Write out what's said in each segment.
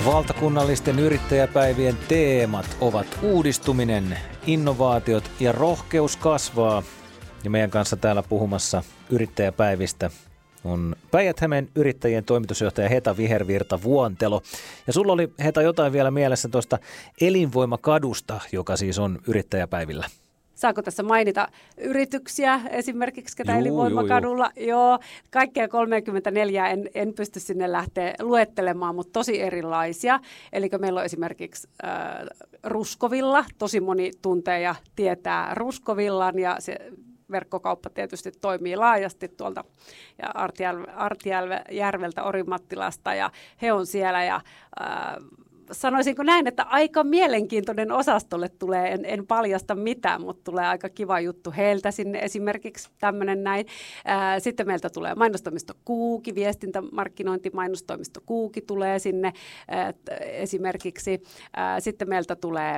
Valtakunnallisten yrittäjäpäivien teemat ovat uudistuminen, innovaatiot ja rohkeus kasvaa. Ja meidän kanssa täällä puhumassa yrittäjäpäivistä on Päijät-Hämeen yrittäjien toimitusjohtaja Heta Vihervirta-Vuontelo. Ja sulla oli, Heta, jotain vielä mielessä tuosta Elinvoimakadusta, joka siis on yrittäjäpäivillä. Saako tässä mainita yrityksiä esimerkiksi, ketä Elinvoimakadulla? Joo, kaikkea 34 en pysty sinne lähteä luettelemaan, mutta tosi erilaisia. Eli meillä on esimerkiksi Ruskovilla, tosi moni tuntee ja tietää Ruskovillan ja se verkkokauppa tietysti toimii laajasti tuolta ja Artjärveltä Orimattilasta ja he on siellä ja sanoisinko näin, että aika mielenkiintoinen osastolle tulee, en paljasta mitään, mutta tulee aika kiva juttu heiltä sinne esimerkiksi tämmöinen näin. Sitten meiltä tulee mainostoimisto Kuuki, viestintämarkkinointimainostoimisto Kuuki tulee sinne esimerkiksi. Sitten meiltä tulee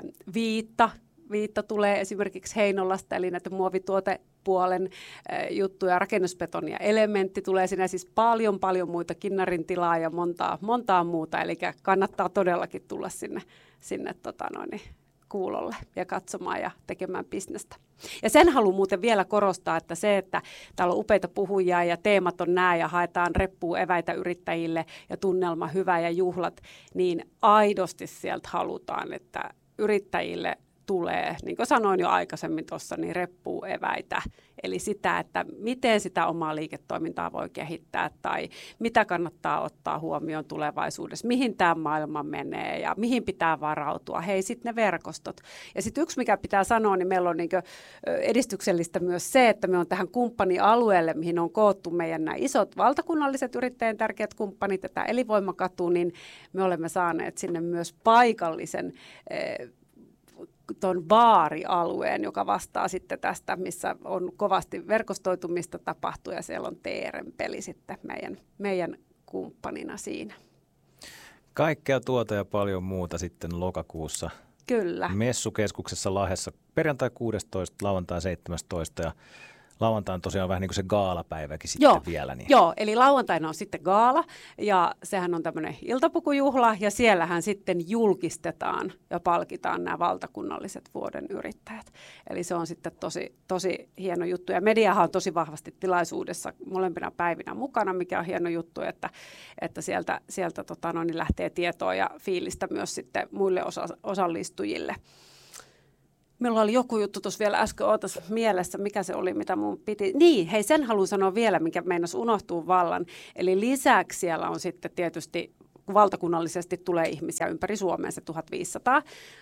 Viitta tulee esimerkiksi Heinolasta, eli näitä muovituotepuolen juttuja, rakennusbetoni ja Elementti tulee sinne, siis paljon muita, Kinnarin tilaa ja montaa muuta, eli kannattaa todellakin tulla sinne kuulolle ja katsomaan ja tekemään bisnestä. Ja sen haluan muuten vielä korostaa, että se, että täällä on upeita puhujia ja teemat on nämä ja haetaan reppua eväitä yrittäjille ja tunnelma hyvä ja juhlat, niin aidosti sieltä halutaan, että yrittäjille tulee, niin kuin sanoin jo aikaisemmin tuossa, niin reppuu eväitä. Eli sitä, että miten sitä omaa liiketoimintaa voi kehittää tai mitä kannattaa ottaa huomioon tulevaisuudessa, mihin tämä maailma menee ja mihin pitää varautua. Hei, sitten ne verkostot. Ja sitten yksi, mikä pitää sanoa, niin meillä on niin kuin edistyksellistä myös se, että me on tähän kumppanialueelle, mihin on koottu meidän nämä isot valtakunnalliset yrittäjien tärkeät kumppanit, tämä Elinvoimakatu, niin me olemme saaneet sinne myös paikallisen tuon baarialueen, joka vastaa sitten tästä, missä on kovasti verkostoitumista tapahtuu ja siellä on TRM-peli sitten meidän kumppanina siinä. Kaikkea tuota ja paljon muuta sitten lokakuussa. Kyllä. Messukeskuksessa Lahdessa perjantai 16, lauantai 17 ja lauantai on tosiaan vähän niin kuin se gaalapäiväkin sitten vielä. Niin. Joo, eli lauantaina on sitten gaala ja sehän on tämmöinen iltapukujuhla ja siellähän sitten julkistetaan ja palkitaan nämä valtakunnalliset vuoden yrittäjät. Eli se on sitten tosi hieno juttu ja mediahan on tosi vahvasti tilaisuudessa molempina päivinä mukana, mikä on hieno juttu, että sieltä lähtee tietoa ja fiilistä myös sitten muille osallistujille. Meillä oli joku juttu tuossa vielä äsken mielessä, mikä se oli, mitä mun piti. Niin, hei, sen haluan sanoa vielä, mikä meinasi unohtuu vallan. Eli lisäksi siellä on sitten tietysti, kun valtakunnallisesti tulee ihmisiä ympäri Suomea, se 1500,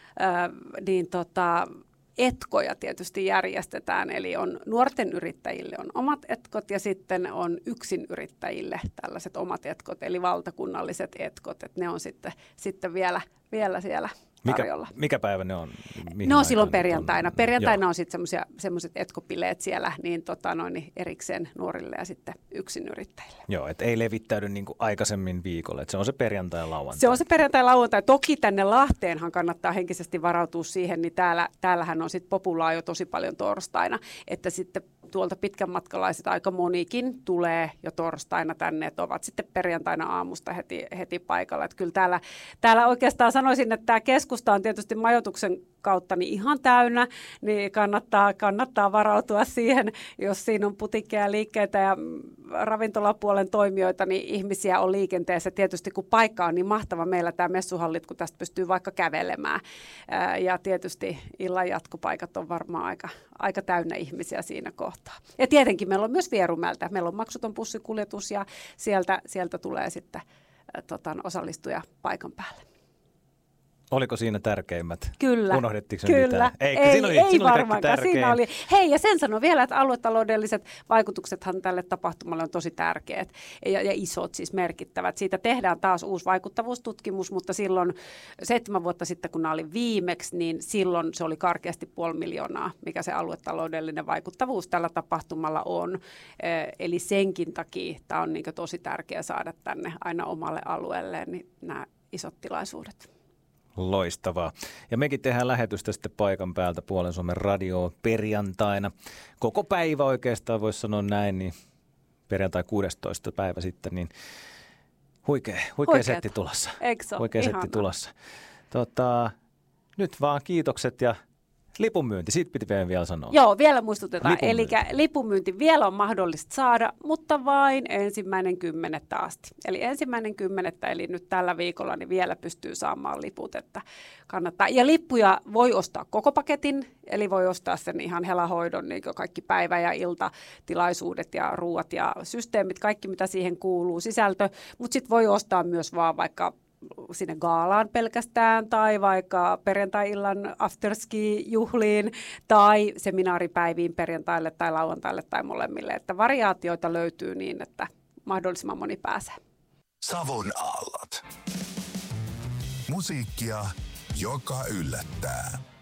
etkoja tietysti järjestetään. Eli on nuorten yrittäjille on omat etkot ja sitten on yksinyrittäjille tällaiset omat etkot, eli valtakunnalliset etkot. Että ne on sitten vielä siellä. Mikä päivä ne on? No silloin perjantaina. Perjantaina on sitten semmoiset etkopileet siellä niin erikseen nuorille ja sitten yksinyrittäjille. Joo, että ei levittäydy niin kuin aikaisemmin viikolla, että se on se perjantai ja lauantai. Se on se perjantai ja lauantai. Toki tänne Lahteenhan kannattaa henkisesti varautua siihen, niin täällähän on sitten populaa jo tosi paljon torstaina, että sitten tuolta pitkänmatkalaiset aika monikin tulee jo torstaina tänne, että ovat sitten perjantaina aamusta heti paikalla. Että kyllä täällä oikeastaan sanoisin, että tämä keskusta on tietysti majoituksen kautta niin ihan täynnä, niin kannattaa varautua siihen, jos siinä on putiikkeja, liikkeitä ja ravintolapuolen toimijoita, niin ihmisiä on liikenteessä. Tietysti kun paikka on niin mahtava meillä tämä messuhallit, kun tästä pystyy vaikka kävelemään. Ja tietysti illan jatkopaikat on varmaan aika täynnä ihmisiä siinä kohtaa. Ja tietenkin meillä on myös Vierumäeltä. Meillä on maksuton bussikuljetus ja sieltä tulee sitten osallistuja paikan päälle. Oliko siinä tärkeimmät? Kyllä. Unohdettiinko Kyllä. mitään? Ei varmaankaan. Siinä oli. Hei, ja sen sanon vielä, että aluetaloudelliset vaikutuksethan tälle tapahtumalle on tosi tärkeät ja isot, siis merkittävät. Siitä tehdään taas uusi vaikuttavuustutkimus, mutta silloin 7 vuotta sitten, kun nämä oli viimeksi, niin silloin se oli karkeasti 500 000, mikä se aluetaloudellinen vaikuttavuus tällä tapahtumalla on. Eli senkin takia tämä on niin tosi tärkeää saada tänne aina omalle alueelleen niin nämä isot tilaisuudet. Loistavaa. Ja mekin tehdään lähetystä sitten paikan päältä Puolen Suomen radioon perjantaina. Koko päivä oikeastaan voisi sanoa näin, niin perjantai 16. päivä sitten, niin Huikea setti tulossa. Huikea setti tulossa. Nyt vaan kiitokset ja lipunmyynti, siitä piti vielä sanoa. Joo, vielä muistutetaan. Eli lipunmyynti vielä on mahdollista saada, mutta vain 1.10. asti. Eli 1.10. eli nyt tällä viikolla niin vielä pystyy saamaan liput, että kannattaa. Ja lippuja voi ostaa koko paketin, eli voi ostaa sen ihan helahoidon, niin kaikki päivä- ja iltatilaisuudet ja ruuat ja systeemit, kaikki mitä siihen kuuluu, sisältö. Mutta sitten voi ostaa myös vaan vaikka sinne gaalaan pelkästään tai vaikka perjantai-illan afterski-juhliin tai seminaaripäiviin perjantaille tai lauantaille tai molemmille. Että variaatioita löytyy niin, että mahdollisimman moni pääsee. Savon aallot. Musiikkia, joka yllättää.